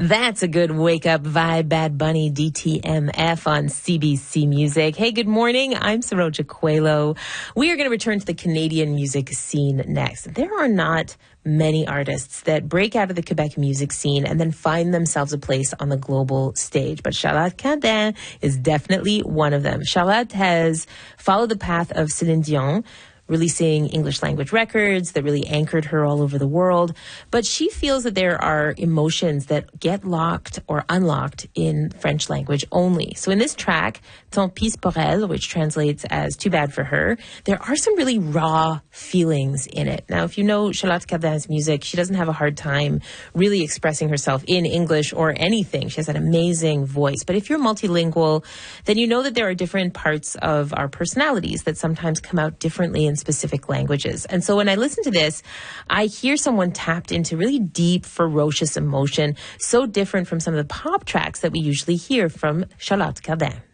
That's a good wake-up vibe. Bad Bunny, DTMF on CBC Music. Hey, good morning. I'm Saroja Coelho. We are going to return to the Canadian music scene next. There are not many artists that break out of the Quebec music scene and then find themselves a place on the global stage. But Charlotte Cardin is definitely one of them. Charlotte has followed the path of Celine Dion, releasing English language records that really anchored her all over the world. But she feels that there are emotions that get locked or unlocked in French language only. So in this track, Tant pis pour elle, which translates as too bad for her, there are some really raw feelings in it. Now, if you know Charlotte Cardin's music, she doesn't have a hard time really expressing herself in English or anything. She has an amazing voice. But if you're multilingual, then you know that there are different parts of our personalities that sometimes come out differently in specific languages. And so when I listen to this, I hear someone tapped into really deep, ferocious emotion, so different from some of the pop tracks that we usually hear from Charlotte Cardin.